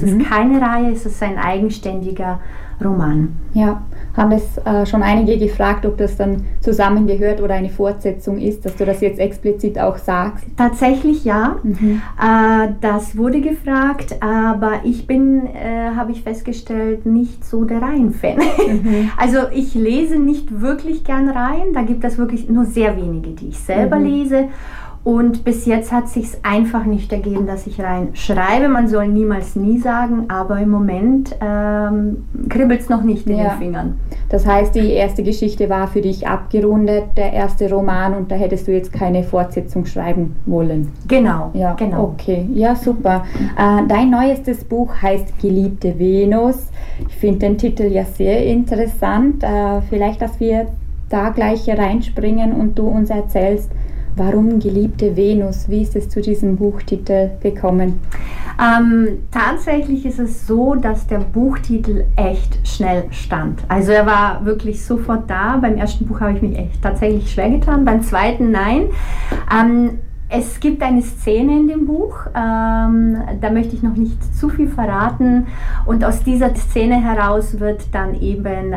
ist keine Reihe, es ist ein eigenständiger Roman. Ja, haben das schon einige gefragt, ob das dann zusammengehört oder eine Fortsetzung ist, dass du das jetzt explizit auch sagst? Tatsächlich ja, das wurde gefragt, aber ich bin, habe ich festgestellt, nicht so der Reihenfan. Also ich lese nicht wirklich gern Reihen, da gibt es wirklich nur sehr wenige, die ich selber lese. Und bis jetzt hat es sich einfach nicht ergeben, dass ich Reihen schreibe. Man soll niemals nie sagen, aber im Moment kribbelt es noch nicht in den Fingern. Das heißt, die erste Geschichte war für dich abgerundet, der erste Roman, und da hättest du jetzt keine Fortsetzung schreiben wollen. Genau, ja, genau. Okay, ja, super. Dein neuestes Buch heißt Geliebte Venus. Ich finde den Titel ja sehr interessant. Vielleicht, dass wir da gleich reinspringen und du uns erzählst, warum Geliebte Venus? Wie ist es zu diesem Buchtitel gekommen? Tatsächlich ist es so, dass der Buchtitel echt schnell stand. Also er war wirklich sofort da. Beim ersten Buch habe ich mich echt tatsächlich schwer getan, beim zweiten nein. Es gibt eine Szene in dem Buch, da möchte ich noch nicht zu viel verraten, und aus dieser Szene heraus wird dann eben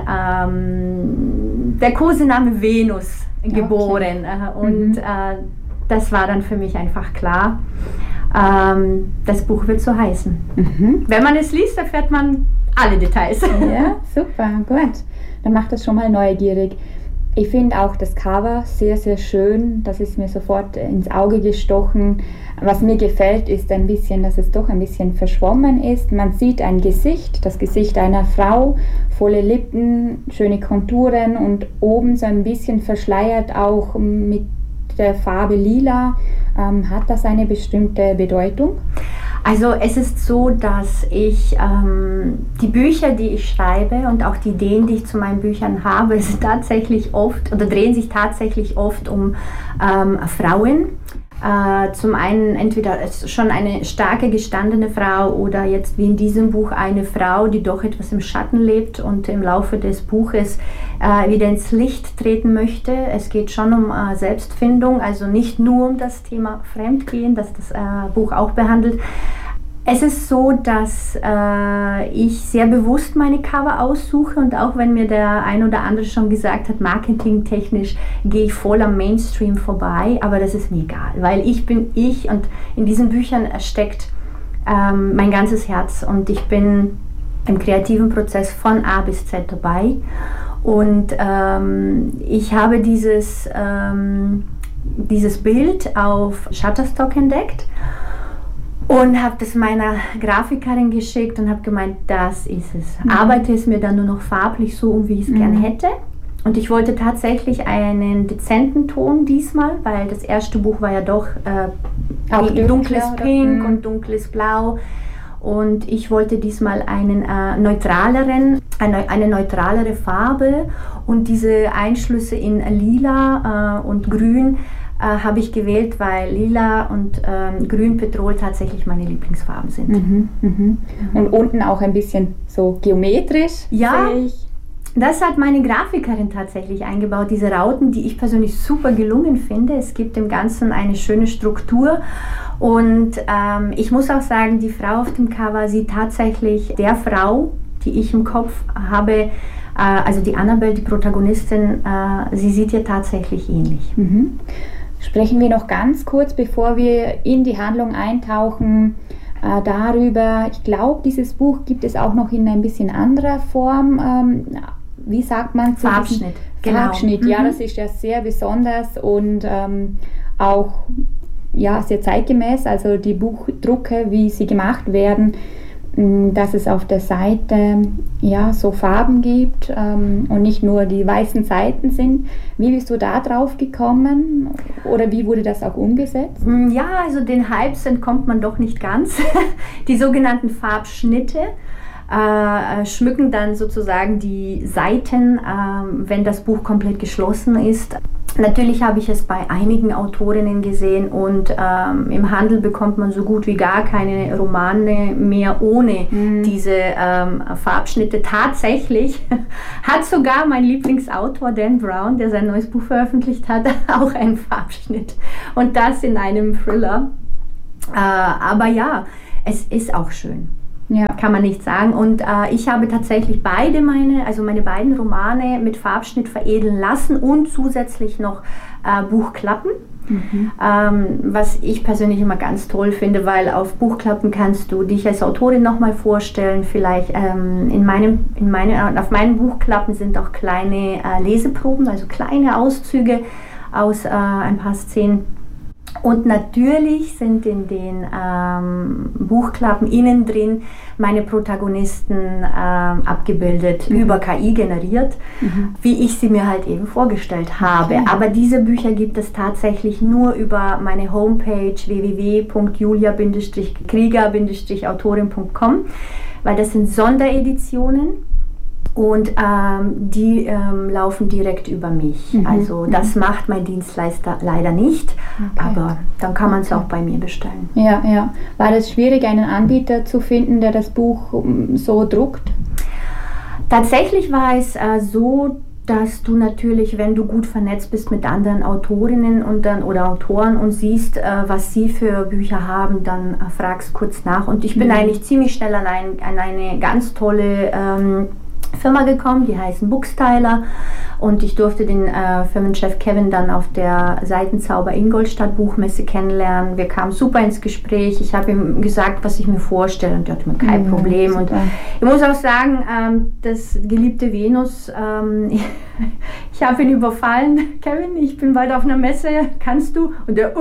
der Kosename Venus geboren. Und das war dann für mich einfach klar, das Buch wird so heißen. Wenn man es liest, erfährt man alle Details. Ja, super, gut. Dann macht das schon mal neugierig. Ich finde auch das Cover sehr, sehr schön. Das ist mir sofort ins Auge gestochen. Was mir gefällt, ist ein bisschen, dass es doch ein bisschen verschwommen ist. Man sieht ein Gesicht, das Gesicht einer Frau, volle Lippen, schöne Konturen und oben so ein bisschen verschleiert auch mit der Farbe Lila. Hat das eine bestimmte Bedeutung? Also es ist so, dass ich die Bücher, die ich schreibe, und auch die Ideen, die ich zu meinen Büchern habe, sind tatsächlich oft oder drehen sich tatsächlich oft um Frauen. Zum einen entweder schon eine starke gestandene Frau oder jetzt wie in diesem Buch eine Frau, die doch etwas im Schatten lebt und im Laufe des Buches wieder ins Licht treten möchte. Es geht schon um Selbstfindung, also nicht nur um das Thema Fremdgehen, das das Buch auch behandelt. Es ist so, dass ich sehr bewusst meine Cover aussuche, und auch wenn mir der ein oder andere schon gesagt hat, marketingtechnisch gehe ich voll am Mainstream vorbei, aber das ist mir egal, weil ich bin ich, und in diesen Büchern steckt mein ganzes Herz, und ich bin im kreativen Prozess von A bis Z dabei, und ich habe dieses Bild auf Shutterstock entdeckt und habe das meiner Grafikerin geschickt und habe gemeint, das ist es. Arbeite es mir dann nur noch farblich so, wie ich es gerne hätte. Und ich wollte tatsächlich einen dezenten Ton diesmal, weil das erste Buch war ja doch auch dunkles Pink und dunkles Blau. Und ich wollte diesmal eine neutralere Farbe, und diese Einschlüsse in Lila und Grün habe ich gewählt, weil Lila und Grün-Petrol tatsächlich meine Lieblingsfarben sind. Und unten auch ein bisschen so geometrisch, ja, sehe ich. Das hat meine Grafikerin tatsächlich eingebaut, diese Rauten, die ich persönlich super gelungen finde. Es gibt dem Ganzen eine schöne Struktur, und ich muss auch sagen, die Frau auf dem Cover sieht tatsächlich der Frau, die ich im Kopf habe, also die Annabelle, die Protagonistin, sie sieht ihr tatsächlich ähnlich. Sprechen wir noch ganz kurz, bevor wir in die Handlung eintauchen, darüber. Ich glaube, dieses Buch gibt es auch noch in ein bisschen anderer Form. Wie sagt man? Farbschnitt. Farbschnitt, ja, das ist ja sehr besonders und auch ja, sehr zeitgemäß. Also die Buchdrucke, wie sie gemacht werden, dass es auf der Seite ja, so Farben gibt und nicht nur die weißen Seiten sind. Wie bist du da drauf gekommen oder wie wurde das auch umgesetzt? Ja, also den Hypes entkommt man doch nicht ganz. Die sogenannten Farbschnitte schmücken dann sozusagen die Seiten, wenn das Buch komplett geschlossen ist. Natürlich habe ich es bei einigen Autorinnen gesehen und im Handel bekommt man so gut wie gar keine Romane mehr ohne diese Farbschnitte. Tatsächlich hat sogar mein Lieblingsautor Dan Brown, der sein neues Buch veröffentlicht hat, auch einen Farbschnitt und das in einem Thriller. Aber ja, es ist auch schön. Ja. Kann man nicht sagen. Und ich habe tatsächlich meine beiden Romane mit Farbschnitt veredeln lassen und zusätzlich noch Buchklappen. Was ich persönlich immer ganz toll finde, weil auf Buchklappen kannst du dich als Autorin nochmal vorstellen. Vielleicht auf meinen Buchklappen sind auch kleine Leseproben, also kleine Auszüge aus ein paar Szenen. Und natürlich sind in den Buchklappen innen drin meine Protagonisten abgebildet, über KI generiert, wie ich sie mir halt eben vorgestellt habe. Okay. Aber diese Bücher gibt es tatsächlich nur über meine Homepage www.julia-krieger-autorin.com, weil das sind Sondereditionen. Und die laufen direkt über mich. Also das macht mein Dienstleister leider nicht, aber dann kann man es auch bei mir bestellen. Ja, ja. War das schwierig, einen Anbieter zu finden, der das Buch so druckt? Tatsächlich war es so, dass du natürlich, wenn du gut vernetzt bist mit anderen Autorinnen oder Autoren und siehst, was sie für Bücher haben, dann fragst kurz nach. Und ich bin eigentlich ziemlich schnell an eine ganz tolle Firma gekommen, die heißen Bookstyler, und ich durfte den Firmenchef Kevin dann auf der Seitenzauber Ingolstadt Buchmesse kennenlernen. Wir kamen super ins Gespräch. Ich habe ihm gesagt, was ich mir vorstelle, und er hat mir kein Problem. Und ich muss auch sagen, das geliebte Venus, ich habe ihn überfallen. Kevin, ich bin bald auf einer Messe, kannst du? Und er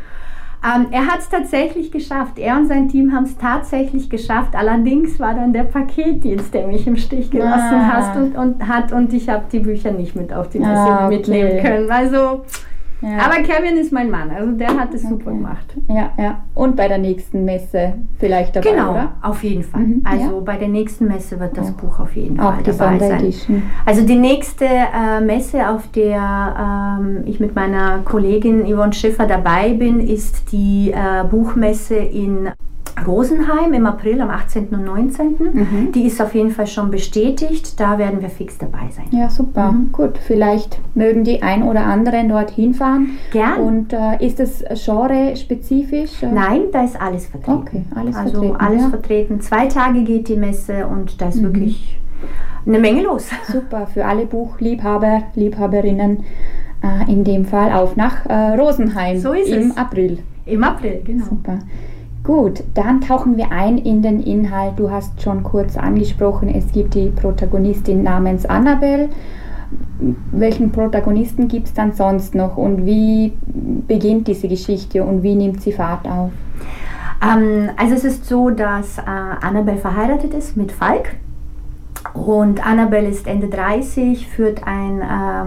hat es tatsächlich geschafft. Er und sein Team haben es tatsächlich geschafft. Allerdings war dann der Paketdienst, der mich im Stich gelassen hat und ich habe die Bücher nicht mit auf die Messe mitnehmen können. Also, aber Kevin ist mein Mann, also der hat es super gemacht. Ja, ja. Und bei der nächsten Messe vielleicht dabei, genau, oder? Auf jeden Fall. Also bei der nächsten Messe wird das Buch auf jeden Fall dabei sein. Also die nächste Messe, auf der ich mit meiner Kollegin Yvonne Schiffer dabei bin, ist die Buchmesse in Rosenheim im April, am 18. und 19. Die ist auf jeden Fall schon bestätigt. Da werden wir fix dabei sein. Ja, super. Gut, vielleicht mögen die ein oder anderen dorthin fahren. Gern. Und ist es genre-spezifisch? Nein, da ist alles vertreten. Okay, alles vertreten. 2 Tage geht die Messe und da ist wirklich eine Menge los. Super, für alle Buchliebhaber, Liebhaberinnen in dem Fall auf nach Rosenheim. So ist im April. Im April, genau. Super. Gut, dann tauchen wir ein in den Inhalt. Du hast schon kurz angesprochen, es gibt die Protagonistin namens Annabelle. Welchen Protagonisten gibt es dann sonst noch und wie beginnt diese Geschichte und wie nimmt sie Fahrt auf? Also es ist so, dass Annabelle verheiratet ist mit Falk. Und Annabelle ist Ende 30, führt ein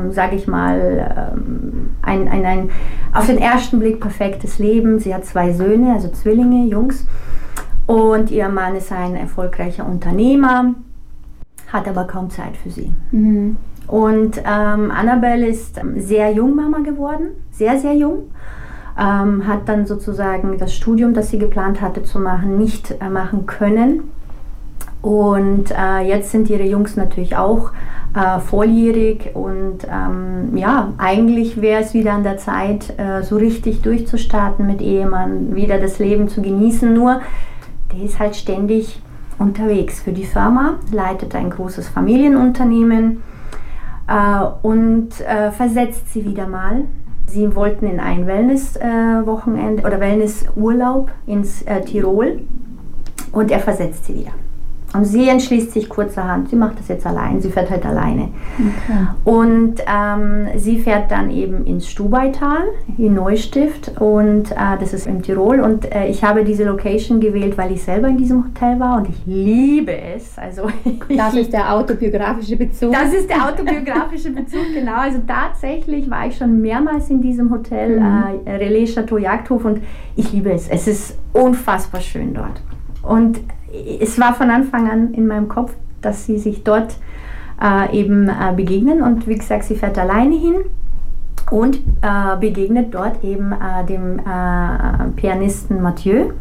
auf den ersten Blick perfektes Leben. Sie hat 2 Söhne, also Zwillinge, Jungs. Und ihr Mann ist ein erfolgreicher Unternehmer, hat aber kaum Zeit für sie. Und Annabelle ist sehr jung Mama geworden, sehr, sehr jung. Hat dann sozusagen das Studium, das sie geplant hatte zu machen, nicht machen können. Und jetzt sind ihre Jungs natürlich auch volljährig und eigentlich wäre es wieder an der Zeit, so richtig durchzustarten mit Ehemann, wieder das Leben zu genießen. Nur, der ist halt ständig unterwegs für die Firma, leitet ein großes Familienunternehmen und versetzt sie wieder mal. Sie wollten in ein Wellness-Wochenende oder Wellnessurlaub ins Tirol und er versetzt sie wieder. Und sie entschließt sich kurzerhand, sie macht das jetzt allein, sie fährt halt alleine. Okay. Und sie fährt dann eben ins Stubaital in Neustift und das ist im Tirol. Und ich habe diese Location gewählt, weil ich selber in diesem Hotel war und ich liebe es. Also das ist der autobiografische Bezug. Das ist der autobiografische Bezug, genau. Also tatsächlich war ich schon mehrmals in diesem Hotel, Relais Chateau Jagdhof, und ich liebe es. Es ist unfassbar schön dort. Und es war von Anfang an in meinem Kopf, dass sie sich dort begegnen, und wie gesagt, sie fährt alleine hin und begegnet dort eben dem Pianisten Mathieu,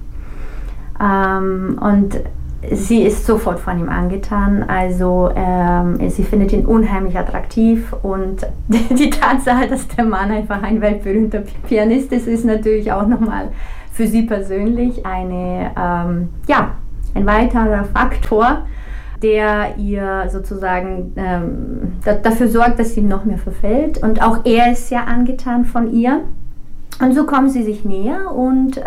und sie ist sofort von ihm angetan, also sie findet ihn unheimlich attraktiv, und die Tatsache, dass der Mann einfach ein weltberühmter Pianist ist, ist natürlich auch nochmal für sie persönlich eine ein weiterer Faktor, der ihr sozusagen dafür sorgt, dass sie ihm noch mehr verfällt. Und auch er ist sehr angetan von ihr. Und so kommen sie sich näher und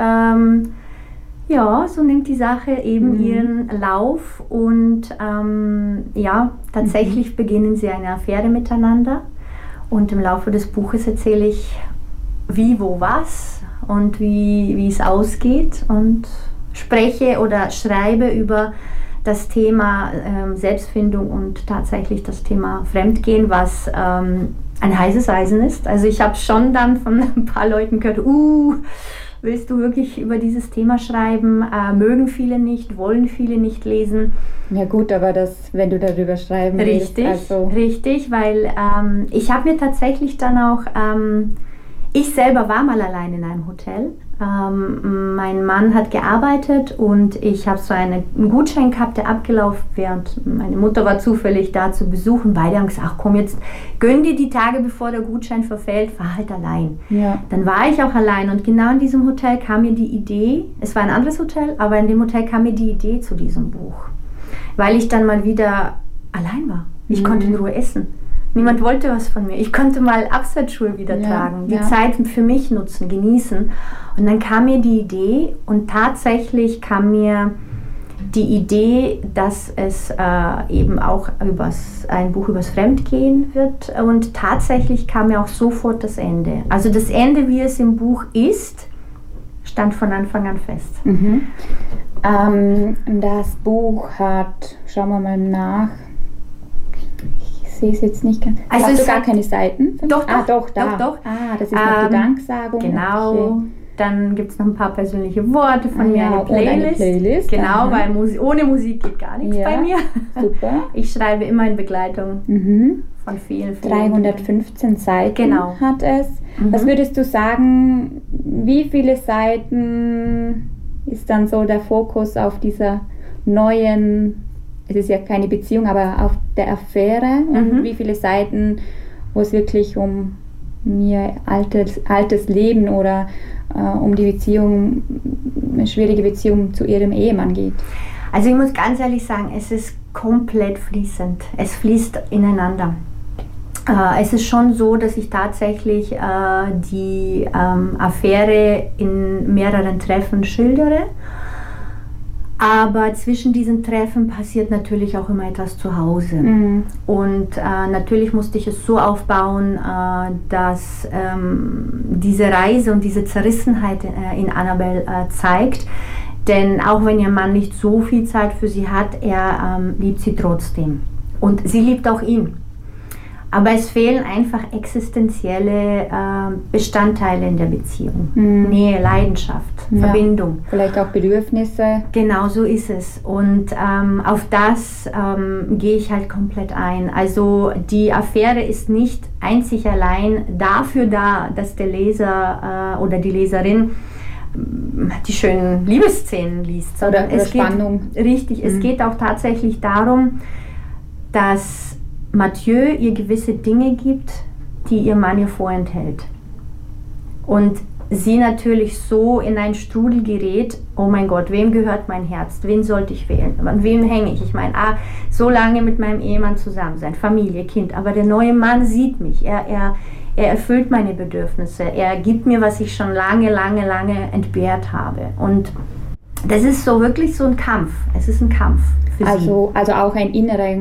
so nimmt die Sache eben ihren Lauf und tatsächlich beginnen sie eine Affäre miteinander. Und im Laufe des Buches erzähle ich, wie, wo, was und wie es ausgeht und spreche oder schreibe über das Thema Selbstfindung und tatsächlich das Thema Fremdgehen, was ein heißes Eisen ist. Also ich habe schon dann von ein paar Leuten gehört, willst du wirklich über dieses Thema schreiben? Mögen viele nicht, wollen viele nicht lesen. Ja gut, aber wenn du darüber schreiben willst. Richtig, weil ich habe mir tatsächlich dann auch, ich selber war mal allein in einem Hotel. Mein Mann hat gearbeitet und ich habe so einen Gutschein gehabt, der abgelaufen während meine Mutter war zufällig da zu besuchen. Beide haben gesagt, ach komm, jetzt gönn dir die Tage, bevor der Gutschein verfällt, fahr halt allein. Ja. Dann war ich auch allein und genau in diesem Hotel kam mir die Idee, es war ein anderes Hotel, aber in dem Hotel kam mir die Idee zu diesem Buch, weil ich dann mal wieder allein war. Ich konnte in Ruhe essen. Niemand wollte was von mir. Ich konnte mal Absatzschuhe wieder tragen, die Zeit für mich nutzen, genießen. Und dann kam mir die Idee und tatsächlich kam mir die Idee, dass es eben auch ein Buch übers Fremdgehen wird. Und tatsächlich kam mir auch sofort das Ende. Also das Ende, wie es im Buch ist, stand von Anfang an fest. Das Buch hat, schauen wir mal nach, ich sehe es jetzt nicht ganz. Also hast du gar keine Seiten? Doch. Doch. Das ist noch die Danksagung. Genau. Okay. Dann gibt es noch ein paar persönliche Worte von mir, eine Playlist. Genau, weil ohne Musik geht gar nichts bei mir. Super. Ich schreibe immer in Begleitung von vielen. 315 Seiten hat es. Was würdest du sagen, wie viele Seiten ist dann so der Fokus auf dieser neuen, es ist ja keine Beziehung, aber auf der Affäre und wie viele Seiten, wo es wirklich um ihr altes Leben oder um die Beziehung, eine schwierige Beziehung zu ihrem Ehemann geht? Also ich muss ganz ehrlich sagen, es ist komplett fließend. Es fließt ineinander. Es ist schon so, dass ich tatsächlich die Affäre in mehreren Treffen schildere. Aber zwischen diesen Treffen passiert natürlich auch immer etwas zu Hause. Und natürlich musste ich es so aufbauen, dass diese Reise und diese Zerrissenheit in Annabelle zeigt. Denn auch wenn ihr Mann nicht so viel Zeit für sie hat, er liebt sie trotzdem. Und sie liebt auch ihn. Aber es fehlen einfach existenzielle Bestandteile in der Beziehung. Nähe, Leidenschaft, Verbindung. Vielleicht auch Bedürfnisse. Genau, so ist es. Und auf das gehe ich halt komplett ein. Also die Affäre ist nicht einzig allein dafür da, dass der Leser oder die Leserin die schönen Liebesszenen liest. Oder Spannung. Richtig, es geht auch tatsächlich darum, dass Mathieu ihr gewisse Dinge gibt, die ihr Mann ihr vorenthält. Und sie natürlich so in einen Strudel gerät, oh mein Gott, wem gehört mein Herz? Wen sollte ich wählen? An wem hänge ich? Ich meine, so lange mit meinem Ehemann zusammen sein, Familie, Kind, aber der neue Mann sieht mich, er erfüllt meine Bedürfnisse, er gibt mir, was ich schon lange entbehrt habe. Und das ist so wirklich so ein Kampf. Es ist ein Kampf für sie. Also auch einen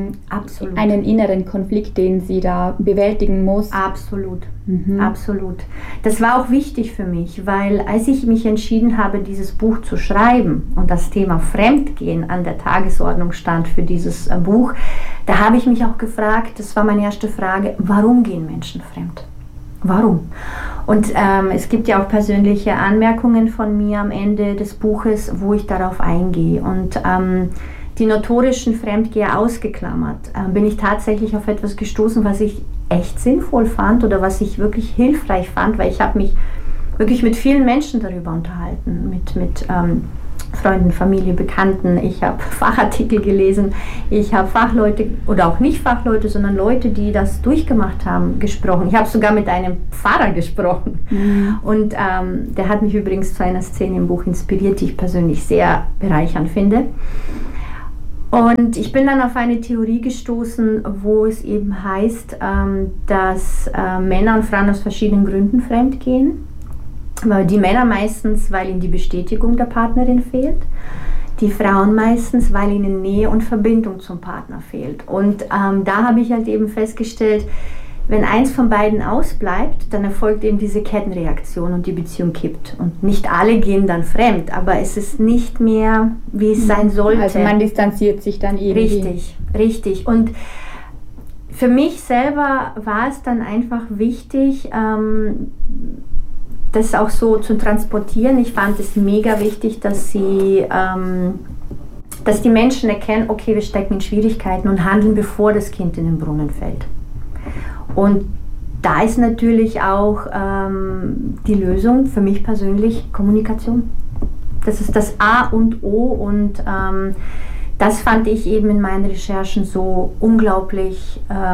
inneren Konflikt, den sie da bewältigen muss. Absolut. Absolut. Das war auch wichtig für mich, weil als ich mich entschieden habe, dieses Buch zu schreiben und das Thema Fremdgehen an der Tagesordnung stand für dieses Buch, da habe ich mich auch gefragt, das war meine erste Frage, warum gehen Menschen fremd? Warum? Und es gibt ja auch persönliche Anmerkungen von mir am Ende des Buches, wo ich darauf eingehe. Und die notorischen Fremdgeher ausgeklammert, bin ich tatsächlich auf etwas gestoßen, was ich echt sinnvoll fand oder was ich wirklich hilfreich fand, weil ich habe mich wirklich mit vielen Menschen darüber unterhalten, mit Freunden, Familie, Bekannten, ich habe Fachartikel gelesen, ich habe Fachleute oder auch nicht Fachleute, sondern Leute, die das durchgemacht haben, gesprochen. Ich habe sogar mit einem Pfarrer gesprochen. Und der hat mich übrigens zu einer Szene im Buch inspiriert, die ich persönlich sehr bereichernd finde. Und ich bin dann auf eine Theorie gestoßen, wo es eben heißt, dass Männer und Frauen aus verschiedenen Gründen fremdgehen. Die Männer meistens, weil ihnen die Bestätigung der Partnerin fehlt. Die Frauen meistens, weil ihnen Nähe und Verbindung zum Partner fehlt. Und da habe ich halt eben festgestellt, wenn eins von beiden ausbleibt, dann erfolgt eben diese Kettenreaktion und die Beziehung kippt. Und nicht alle gehen dann fremd, aber es ist nicht mehr, wie es sein sollte. Also man distanziert sich dann irgendwie. Richtig. Und für mich selber war es dann einfach wichtig, das auch so zu transportieren. Ich fand es mega wichtig, dass die Menschen erkennen, okay, wir stecken in Schwierigkeiten und handeln, bevor das Kind in den Brunnen fällt. Und da ist natürlich auch die Lösung für mich persönlich Kommunikation. Das ist das A und O und das fand ich eben in meinen Recherchen so unglaublich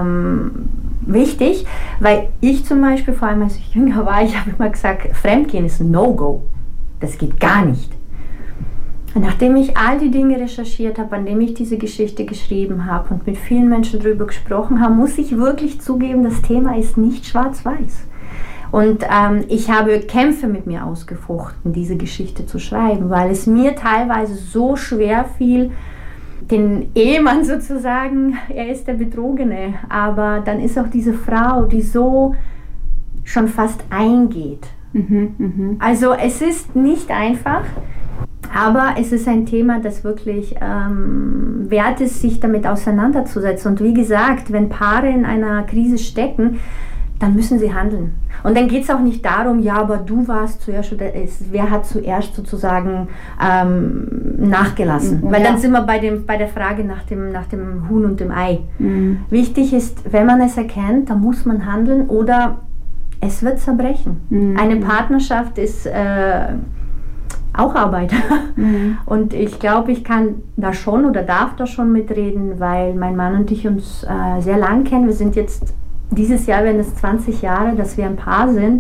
wichtig, weil ich zum Beispiel, vor allem als ich jünger war, ich habe immer gesagt, Fremdgehen ist ein No-Go. Das geht gar nicht. Und nachdem ich all die Dinge recherchiert habe, an dem ich diese Geschichte geschrieben habe und mit vielen Menschen darüber gesprochen habe, muss ich wirklich zugeben, das Thema ist nicht schwarz-weiß. Und ich habe Kämpfe mit mir ausgefochten, diese Geschichte zu schreiben, weil es mir teilweise so schwer fiel, den Ehemann sozusagen, er ist der Betrogene, aber dann ist auch diese Frau, die so schon fast eingeht. Also es ist nicht einfach, aber es ist ein Thema, das wirklich wert ist, sich damit auseinanderzusetzen. Und wie gesagt, wenn Paare in einer Krise stecken, dann müssen sie handeln. Und dann geht es auch nicht darum, ja, aber du warst zuerst, oder wer hat zuerst sozusagen nachgelassen. Weil dann sind wir bei der Frage nach dem Huhn und dem Ei. Wichtig ist, wenn man es erkennt, dann muss man handeln oder es wird zerbrechen. Eine Partnerschaft ist auch Arbeit. Und ich glaube, ich kann da schon oder darf da schon mitreden, weil mein Mann und ich uns sehr lang kennen. Wir sind jetzt dieses Jahr werden es 20 Jahre, dass wir ein Paar sind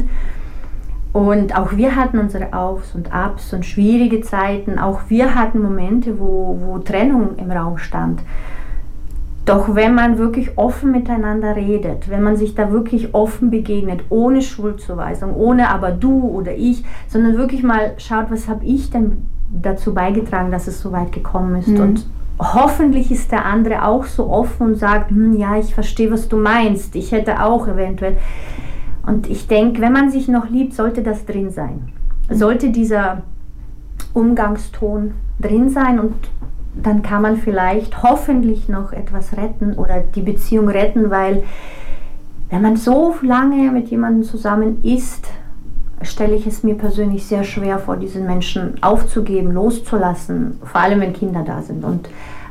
und auch wir hatten unsere Aufs und Abs und schwierige Zeiten, auch wir hatten Momente, wo Trennung im Raum stand. Doch wenn man wirklich offen miteinander redet, wenn man sich da wirklich offen begegnet, ohne Schuldzuweisung, ohne aber du oder ich, sondern wirklich mal schaut, was habe ich denn dazu beigetragen, dass es so weit gekommen ist und hoffentlich ist der andere auch so offen und sagt, ja, ich verstehe, was du meinst, ich hätte auch eventuell. Und ich denke, wenn man sich noch liebt, sollte das drin sein. Sollte dieser Umgangston drin sein und dann kann man vielleicht hoffentlich noch etwas retten oder die Beziehung retten, weil wenn man so lange mit jemandem zusammen ist, stelle ich es mir persönlich sehr schwer vor, diesen Menschen aufzugeben, loszulassen, vor allem wenn Kinder da sind. Und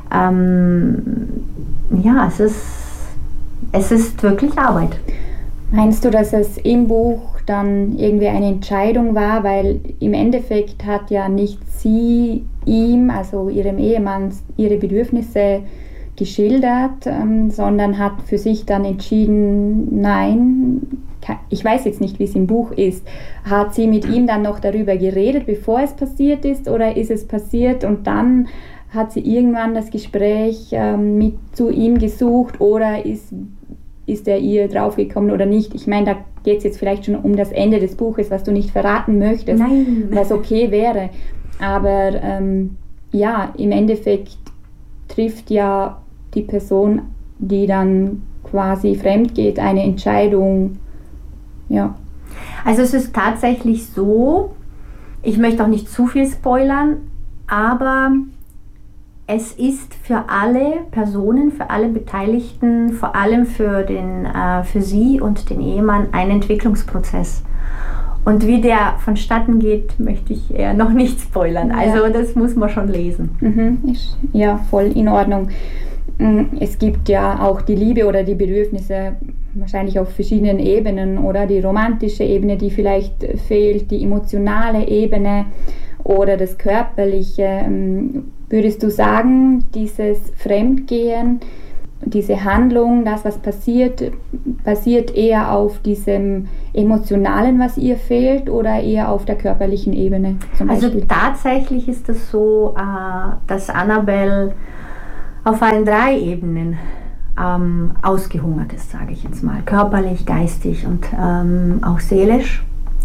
ja, es ist wirklich Arbeit. Meinst du, dass es im Buch dann irgendwie eine Entscheidung war, weil im Endeffekt hat ja nicht sie ihm, also ihrem Ehemann, ihre Bedürfnisse geschildert, sondern hat für sich dann entschieden, nein, ich weiß jetzt nicht, wie es im Buch ist. Hat sie mit ihm dann noch darüber geredet, bevor es passiert ist, oder ist es passiert und dann hat sie irgendwann das Gespräch zu ihm gesucht, oder ist er ihr draufgekommen oder nicht? Ich meine, da geht es jetzt vielleicht schon um das Ende des Buches, was du nicht verraten möchtest, was okay wäre. Aber ja, im Endeffekt trifft ja die Person, die dann quasi fremd geht, eine Entscheidung. Ja. Also es ist tatsächlich so, ich möchte auch nicht zu viel spoilern, aber es ist für alle Personen, für alle Beteiligten, vor allem für sie und den Ehemann ein Entwicklungsprozess. Und wie der vonstatten geht, möchte ich eher noch nicht spoilern. Ja. Also das muss man schon lesen. Ja, voll in Ordnung. Es gibt ja auch die Liebe oder die Bedürfnisse wahrscheinlich auf verschiedenen Ebenen, oder die romantische Ebene, die vielleicht fehlt, die emotionale Ebene. oder das Körperliche. Würdest du sagen, dieses Fremdgehen, diese Handlung, das was passiert, basiert eher auf diesem Emotionalen, was ihr fehlt, oder eher auf der körperlichen Ebene zum Beispiel? Also tatsächlich ist es so, dass Annabelle auf allen 3 Ebenen ausgehungert ist, sage ich jetzt mal. Körperlich, geistig und auch seelisch.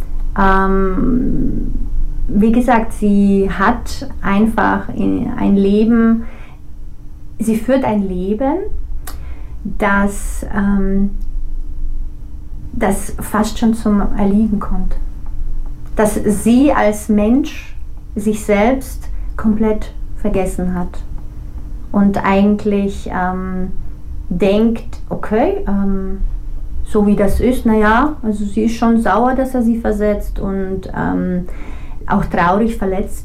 Wie gesagt, sie hat einfach ein Leben, sie führt ein Leben, das fast schon zum Erliegen kommt. Dass sie als Mensch sich selbst komplett vergessen hat und eigentlich denkt, okay, so wie das ist, naja, also sie ist schon sauer, dass er sie versetzt und auch traurig, verletzt.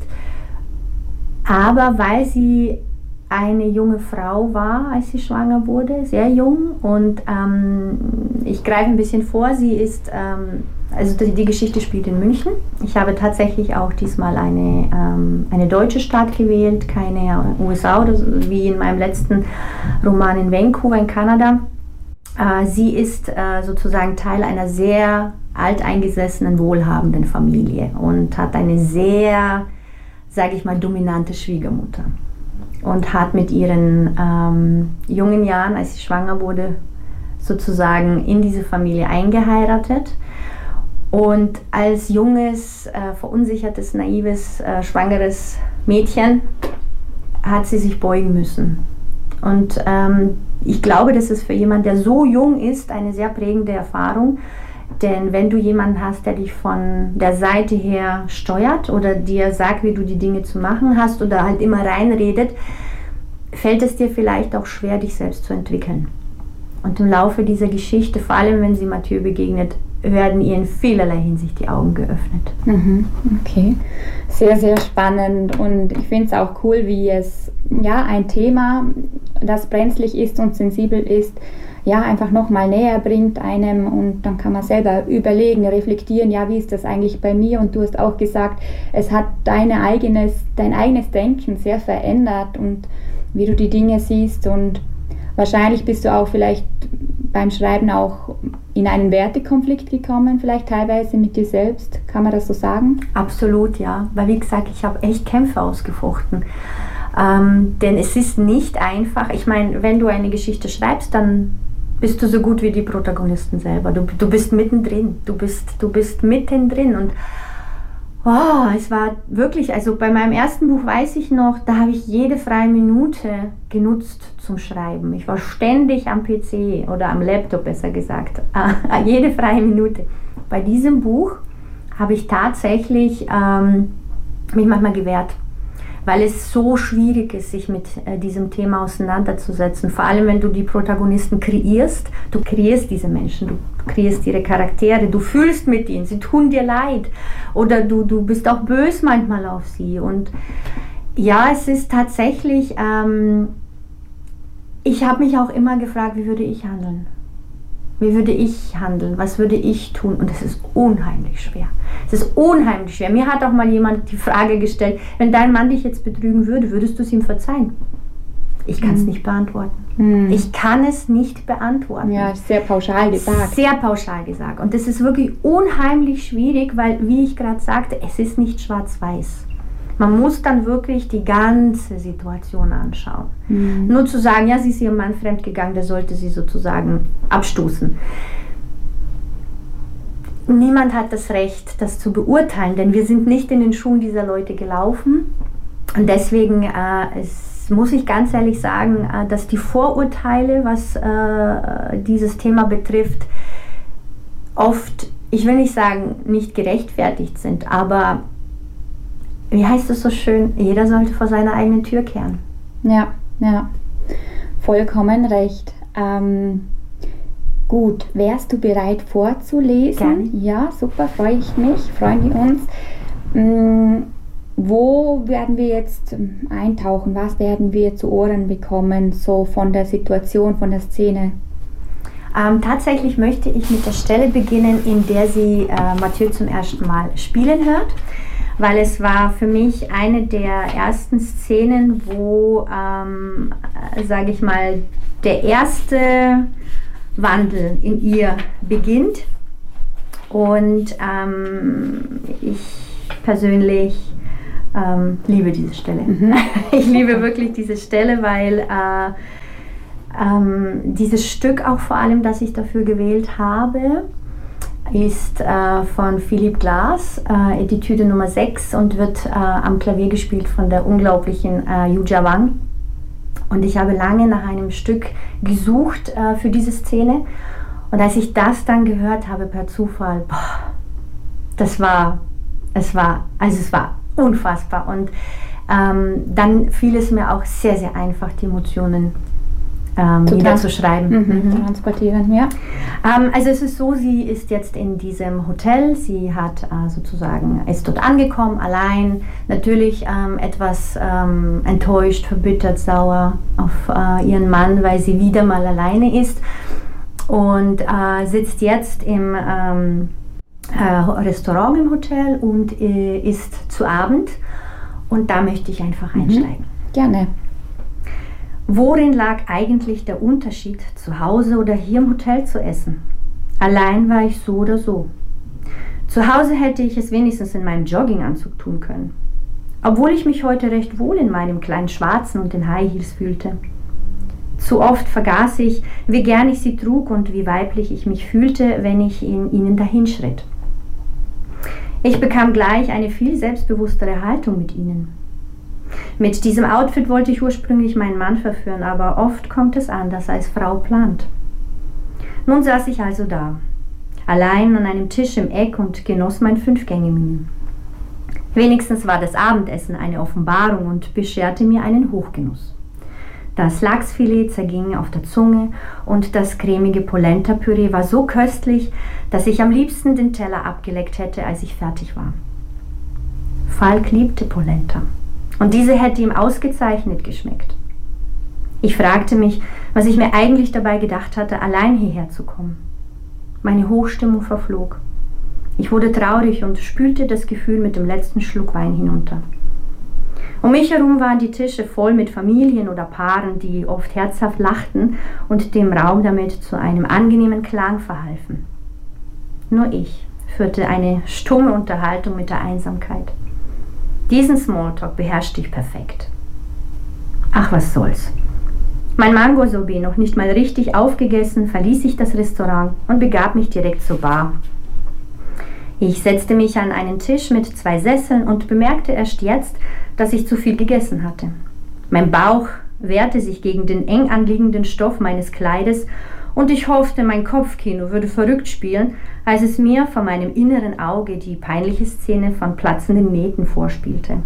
Aber weil sie eine junge Frau war, als sie schwanger wurde, sehr jung, und ich greife ein bisschen vor, sie ist, also die Geschichte spielt in München. Ich habe tatsächlich auch diesmal eine deutsche Stadt gewählt, keine USA oder so, wie in meinem letzten Roman in Vancouver in Kanada. Sie ist sozusagen Teil einer sehr alteingesessenen, wohlhabenden Familie und hat eine sehr, sage ich mal, dominante Schwiegermutter. Und hat mit ihren jungen Jahren, als sie schwanger wurde, sozusagen in diese Familie eingeheiratet. Und als junges, verunsichertes, naives, schwangeres Mädchen hat sie sich beugen müssen. Und ich glaube, das ist für jemanden, der so jung ist, eine sehr prägende Erfahrung. Denn wenn du jemanden hast, der dich von der Seite her steuert oder dir sagt, wie du die Dinge zu machen hast oder halt immer reinredet, fällt es dir vielleicht auch schwer, dich selbst zu entwickeln. Und im Laufe dieser Geschichte, vor allem wenn sie Mathieu begegnet, werden ihr in vielerlei Hinsicht die Augen geöffnet. Okay, sehr, sehr spannend, und ich finde es auch cool, wie es ein Thema, das brenzlig ist und sensibel ist, einfach nochmal näher bringt einem, und dann kann man selber überlegen, reflektieren, wie ist das eigentlich bei mir? Und du hast auch gesagt, es hat dein eigenes Denken sehr verändert und wie du die Dinge siehst, und wahrscheinlich bist du auch vielleicht beim Schreiben auch in einen Wertekonflikt gekommen, vielleicht teilweise mit dir selbst. Kann man das so sagen? Absolut, ja. Weil wie gesagt, ich habe echt Kämpfe ausgefochten. Denn es ist nicht einfach. Ich meine, wenn du eine Geschichte schreibst, dann bist du so gut wie die Protagonisten selber. Du bist mittendrin. Du bist mittendrin. Und es war wirklich, also bei meinem ersten Buch weiß ich noch, da habe ich jede freie Minute genutzt zum Schreiben. Ich war ständig am PC oder am Laptop, besser gesagt. Jede freie Minute. Bei diesem Buch habe ich tatsächlich mich manchmal gewehrt, weil es so schwierig ist, sich mit diesem Thema auseinanderzusetzen. Vor allem, wenn du die Protagonisten kreierst. Du kreierst diese Menschen, du kreierst ihre Charaktere, du fühlst mit ihnen, sie tun dir leid. Oder du bist auch böse manchmal auf sie. Und ja, es ist tatsächlich, ich habe mich auch immer gefragt, wie würde ich handeln? Wie würde ich handeln? Was würde ich tun? Und es ist unheimlich schwer. Es ist unheimlich schwer. Mir hat auch mal jemand die Frage gestellt, wenn dein Mann dich jetzt betrügen würde, würdest du es ihm verzeihen? Ich kann es nicht beantworten. Ich kann es nicht beantworten. Ja, sehr pauschal gesagt. Sehr pauschal gesagt. Und das ist wirklich unheimlich schwierig, weil, wie ich gerade sagte, es ist nicht schwarz-weiß. Man muss dann wirklich die ganze Situation anschauen. Nur zu sagen, sie ist ihrem Mann fremdgegangen, der sollte sie sozusagen abstoßen. Niemand hat das Recht, das zu beurteilen, denn wir sind nicht in den Schuhen dieser Leute gelaufen. Und deswegen muss ich ganz ehrlich sagen, dass die Vorurteile, was dieses Thema betrifft, oft, ich will nicht sagen, nicht gerechtfertigt sind, aber wie heißt es so schön, jeder sollte vor seiner eigenen Tür kehren. Ja, vollkommen recht. Gut, wärst du bereit vorzulesen? Gerne. Ja, super, freuen wir uns. Wo werden wir jetzt eintauchen? Was werden wir zu Ohren bekommen, so von der Situation, von der Szene? Tatsächlich möchte ich mit der Stelle beginnen, in der sie Mathieu zum ersten Mal spielen hört. weil es war für mich eine der ersten Szenen, wo, sage ich mal, der erste Wandel in ihr beginnt. Und ich persönlich liebe diese Stelle. Ich liebe wirklich diese Stelle, weil dieses Stück auch vor allem, das ich dafür gewählt habe, ist von Philip Glass, Etüde Nummer 6 und wird am Klavier gespielt von der unglaublichen Yuja Wang. Und ich habe lange nach einem Stück gesucht für diese Szene. Und als ich das dann gehört habe per Zufall, es war unfassbar. Und dann fiel es mir auch sehr, sehr einfach, die Emotionen niederzuschreiben. Transportieren, ja. Also es ist so, sie ist jetzt in diesem Hotel, sie hat ist dort angekommen, allein, natürlich etwas enttäuscht, verbittert, sauer auf ihren Mann, weil sie wieder mal alleine ist und sitzt jetzt im Restaurant im Hotel und isst zu Abend, und da möchte ich einfach einsteigen. Gerne. Worin lag eigentlich der Unterschied, zu Hause oder hier im Hotel zu essen? Allein war ich so oder so. Zu Hause hätte ich es wenigstens in meinem Jogginganzug tun können. Obwohl ich mich heute recht wohl in meinem kleinen Schwarzen und den High Heels fühlte. Zu oft vergaß ich, wie gern ich sie trug und wie weiblich ich mich fühlte, wenn ich in ihnen dahinschritt. Ich bekam gleich eine viel selbstbewusstere Haltung mit ihnen. Mit diesem Outfit wollte ich ursprünglich meinen Mann verführen, aber oft kommt es anders, als Frau plant. Nun saß ich also da, allein an einem Tisch im Eck und genoss mein 5-Gänge-Menü. Wenigstens war das Abendessen eine Offenbarung und bescherte mir einen Hochgenuss. Das Lachsfilet zerging auf der Zunge und das cremige Polenta-Püree war so köstlich, dass ich am liebsten den Teller abgeleckt hätte, als ich fertig war. Falk liebte Polenta. Und diese hätte ihm ausgezeichnet geschmeckt. Ich fragte mich, was ich mir eigentlich dabei gedacht hatte, allein hierher zu kommen. Meine Hochstimmung verflog. Ich wurde traurig und spülte das Gefühl mit dem letzten Schluck Wein hinunter. Um mich herum waren die Tische voll mit Familien oder Paaren, die oft herzhaft lachten und dem Raum damit zu einem angenehmen Klang verhalfen. Nur ich führte eine stumme Unterhaltung mit der Einsamkeit. Diesen Smalltalk beherrschte ich perfekt. Ach, was soll's. Mein Mango-Sorbet noch nicht mal richtig aufgegessen, verließ ich das Restaurant und begab mich direkt zur Bar. Ich setzte mich an einen Tisch mit 2 Sesseln und bemerkte erst jetzt, dass ich zu viel gegessen hatte. Mein Bauch wehrte sich gegen den eng anliegenden Stoff meines Kleides und ich hoffte, mein Kopfkino würde verrückt spielen, als es mir vor meinem inneren Auge die peinliche Szene von platzenden Nähten vorspielte.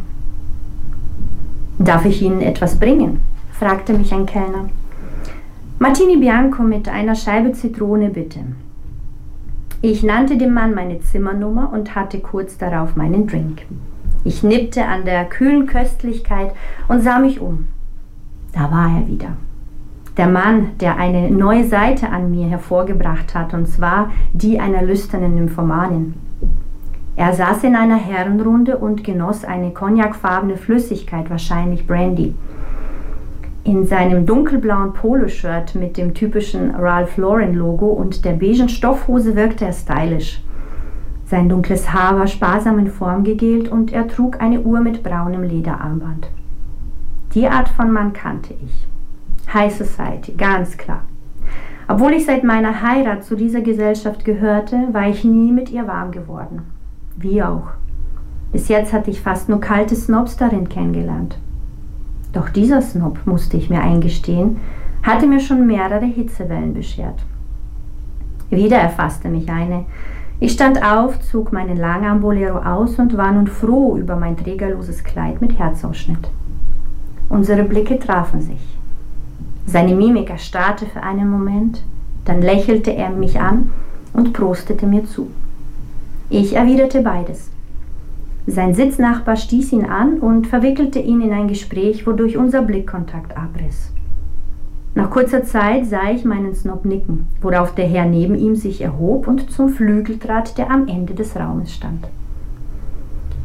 »Darf ich Ihnen etwas bringen?« fragte mich ein Kellner. »Martini Bianco mit einer Scheibe Zitrone, bitte.« Ich nannte dem Mann meine Zimmernummer und hatte kurz darauf meinen Drink. Ich nippte an der kühlen Köstlichkeit und sah mich um. Da war er wieder. Der Mann, der eine neue Seite an mir hervorgebracht hat, und zwar die einer lüsternen Nymphomanin. Er saß in einer Herrenrunde und genoss eine cognacfarbene Flüssigkeit, wahrscheinlich Brandy. In seinem dunkelblauen Poloshirt mit dem typischen Ralph Lauren Logo und der beigen Stoffhose wirkte er stylisch. Sein dunkles Haar war sparsam in Form gegelt und er trug eine Uhr mit braunem Lederarmband. Die Art von Mann kannte ich. High Society, ganz klar. Obwohl ich seit meiner Heirat zu dieser Gesellschaft gehörte, war ich nie mit ihr warm geworden. Wie auch. Bis jetzt hatte ich fast nur kalte Snobs darin kennengelernt. Doch dieser Snob, musste ich mir eingestehen, hatte mir schon mehrere Hitzewellen beschert. Wieder erfasste mich eine. Ich stand auf, zog meinen Langarm-Bolero aus und war nun froh über mein trägerloses Kleid mit Herzausschnitt. Unsere Blicke trafen sich. Seine Mimik erstarrte für einen Moment, dann lächelte er mich an und prostete mir zu. Ich erwiderte beides. Sein Sitznachbar stieß ihn an und verwickelte ihn in ein Gespräch, wodurch unser Blickkontakt abriss. Nach kurzer Zeit sah ich meinen Snob nicken, worauf der Herr neben ihm sich erhob und zum Flügel trat, der am Ende des Raumes stand.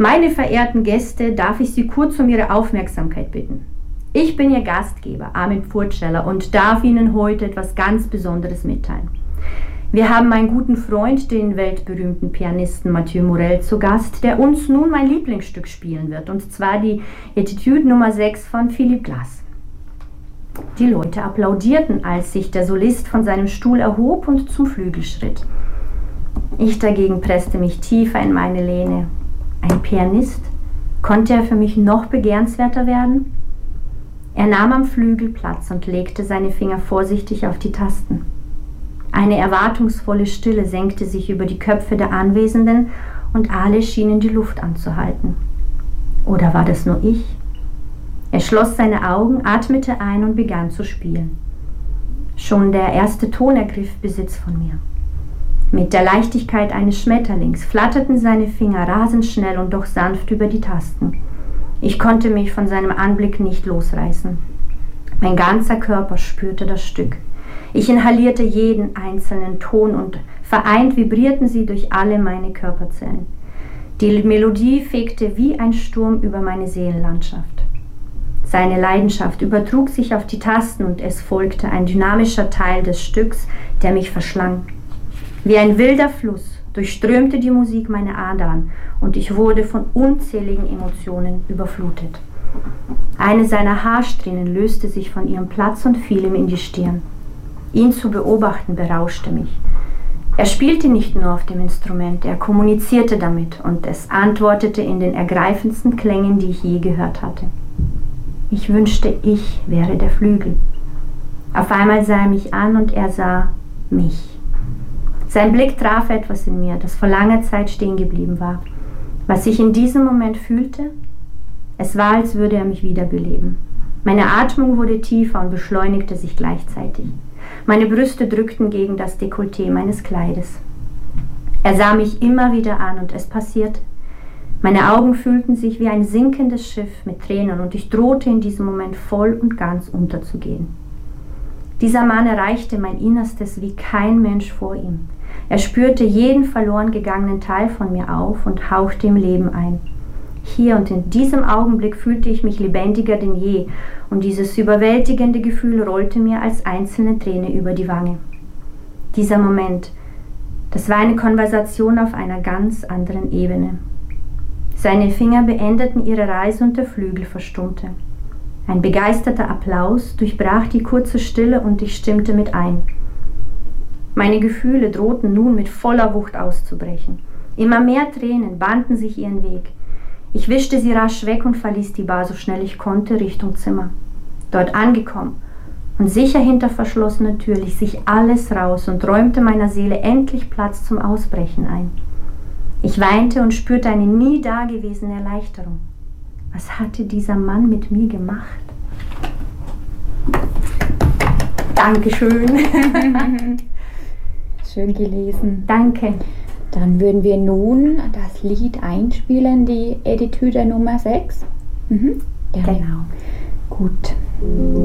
Meine verehrten Gäste, darf ich Sie kurz um Ihre Aufmerksamkeit bitten. Ich bin Ihr Gastgeber, Armin Pfurtscheller, und darf Ihnen heute etwas ganz Besonderes mitteilen. Wir haben meinen guten Freund, den weltberühmten Pianisten Mathieu Morel, zu Gast, der uns nun mein Lieblingsstück spielen wird, und zwar die Etude Nummer 6 von Philipp Glass. Die Leute applaudierten, als sich der Solist von seinem Stuhl erhob und zum Flügel schritt. Ich dagegen presste mich tiefer in meine Lehne. Ein Pianist? Konnte er für mich noch begehrenswerter werden? Er nahm am Flügel Platz und legte seine Finger vorsichtig auf die Tasten. Eine erwartungsvolle Stille senkte sich über die Köpfe der Anwesenden und alle schienen die Luft anzuhalten. Oder war das nur ich? Er schloss seine Augen, atmete ein und begann zu spielen. Schon der erste Ton ergriff Besitz von mir. Mit der Leichtigkeit eines Schmetterlings flatterten seine Finger rasend schnell und doch sanft über die Tasten. Ich konnte mich von seinem Anblick nicht losreißen. Mein ganzer Körper spürte das Stück. Ich inhalierte jeden einzelnen Ton und vereint vibrierten sie durch alle meine Körperzellen. Die Melodie fegte wie ein Sturm über meine Seelenlandschaft. Seine Leidenschaft übertrug sich auf die Tasten und es folgte ein dynamischer Teil des Stücks, der mich verschlang. Wie ein wilder Fluss durchströmte die Musik meine Adern und ich wurde von unzähligen Emotionen überflutet. Eine seiner Haarsträhnen löste sich von ihrem Platz und fiel ihm in die Stirn. Ihn zu beobachten berauschte mich. Er spielte nicht nur auf dem Instrument, er kommunizierte damit und es antwortete in den ergreifendsten Klängen, die ich je gehört hatte. Ich wünschte, ich wäre der Flügel. Auf einmal sah er mich an und er sah mich. Sein Blick traf etwas in mir, das vor langer Zeit stehen geblieben war. Was ich in diesem Moment fühlte, es war, als würde er mich wiederbeleben. Meine Atmung wurde tiefer und beschleunigte sich gleichzeitig. Meine Brüste drückten gegen das Dekolleté meines Kleides. Er sah mich immer wieder an und es passierte. Meine Augen fühlten sich wie ein sinkendes Schiff mit Tränen und ich drohte in diesem Moment voll und ganz unterzugehen. Dieser Mann erreichte mein Innerstes wie kein Mensch vor ihm. Er spürte jeden verloren gegangenen Teil von mir auf und hauchte ihm Leben ein. Hier und in diesem Augenblick fühlte ich mich lebendiger denn je und dieses überwältigende Gefühl rollte mir als einzelne Träne über die Wange. Dieser Moment, das war eine Konversation auf einer ganz anderen Ebene. Seine Finger beendeten ihre Reise und der Flügel verstummte. Ein begeisterter Applaus durchbrach die kurze Stille und ich stimmte mit ein. Meine Gefühle drohten nun mit voller Wucht auszubrechen. Immer mehr Tränen banden sich ihren Weg. Ich wischte sie rasch weg und verließ die Bar so schnell ich konnte Richtung Zimmer. Dort angekommen und sicher hinter verschlossener Tür ließ sich alles raus und räumte meiner Seele endlich Platz zum Ausbrechen ein. Ich weinte und spürte eine nie dagewesene Erleichterung. Was hatte dieser Mann mit mir gemacht? Dankeschön. Schön gelesen. Danke. Dann würden wir nun das Lied einspielen, die Etude Nummer 6. Genau. Gut.